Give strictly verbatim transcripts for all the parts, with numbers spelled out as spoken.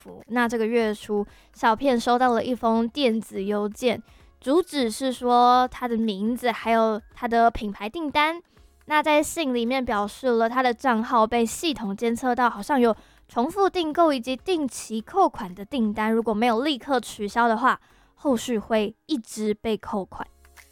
那这个月初，小片收到了一封电子邮件，主旨是说他的名字还有他的品牌订单。那在信里面表示了他的账号被系统监测到，好像有重复订购以及定期扣款的订单，如果没有立刻取消的话，后续会一直被扣款。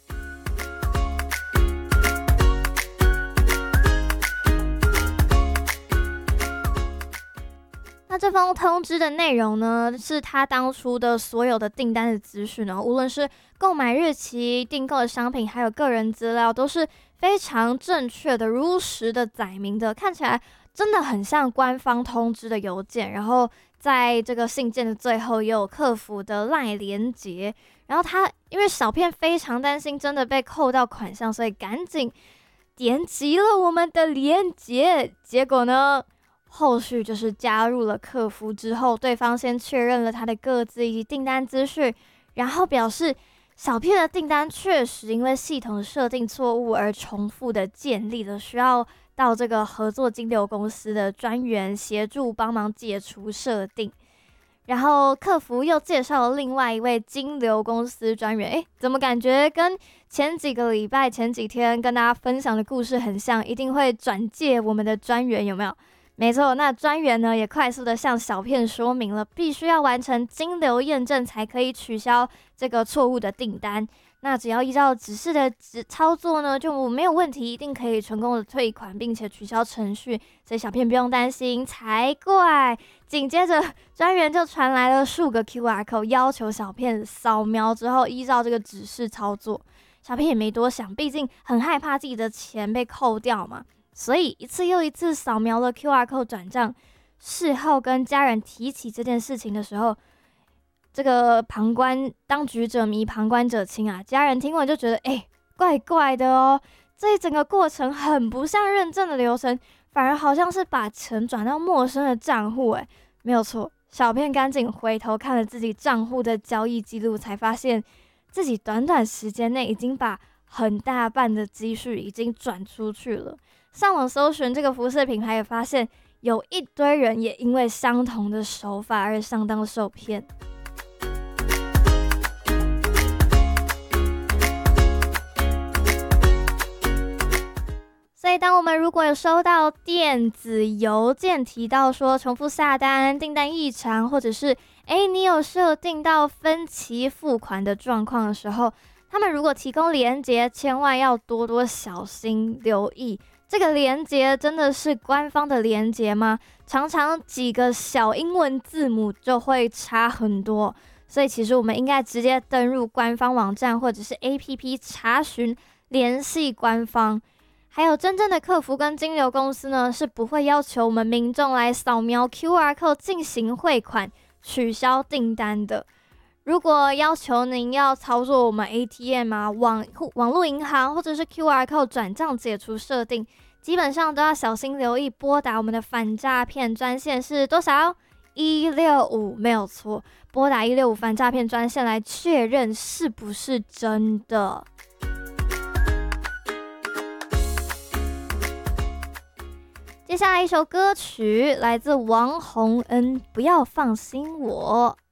那这封通知的内容呢，是他当初的所有的订单的资讯哦，无论是购买日期、订购的商品，还有个人资料，都是非常正确的、如实的载明的，看起来真的很像官方通知的邮件。然后在这个信件的最后也有客服的 LINE 连结，然后他因为小片非常担心真的被扣到款项，所以赶紧点击了我们的连结。结果呢，后续就是加入了客服之后，对方先确认了他的个资以及订单资讯，然后表示小片的订单确实因为系统设定错误而重复的建立了，需要到这个合作金流公司的专员协助帮忙解除设定。然后客服又介绍了另外一位金流公司专员，诶，怎么感觉跟前几个礼拜、前几天跟大家分享的故事很像？一定会转介我们的专员，有没有？没错，那专员呢也快速的向小片说明了，必须要完成金流验证才可以取消这个错误的订单。那只要依照指示的操作呢，就没有问题，一定可以成功的退款，并且取消程序，所以小片不用担心才怪。紧接着，专员就传来了数个 Q R code， 要求小片扫描之后依照这个指示操作。小片也没多想，毕竟很害怕自己的钱被扣掉嘛。所以一次又一次扫描了 Q R code 转账。事后跟家人提起这件事情的时候，这个旁观当局者迷，旁观者清啊。家人听完就觉得，哎、欸，怪怪的哦。这一整个过程很不像认证的流程，反而好像是把钱转到陌生的账户。哎，没有错。小片赶紧回头看了自己账户的交易记录，才发现自己短短时间内已经把很大半的积蓄已经转出去了。上网搜寻这个服饰品牌，也发现有一堆人也因为相同的手法而上当受骗。所以当我们如果有收到电子邮件提到说重复下单、订单异常，或者是诶你有设定到分期付款的状况的时候，他们如果提供连结，千万要多多小心留意。这个连结真的是官方的连结吗？常常几个小英文字母就会差很多，所以其实我们应该直接登入官方网站或者是 A P P 查询，联系官方。还有真正的客服跟金流公司呢，是不会要求我们民众来扫描 Q R code 进行汇款、取消订单的。如果要求您要操作我们 A T M 啊、网网络银行或者是 Q R code 转账解除设定，基本上都要小心留意，拨打我们的反诈骗专线是多少？一六五，没有错，拨打一六五反诈骗专线来确认是不是真的。接下来一首歌曲来自王洪恩，不要放心我。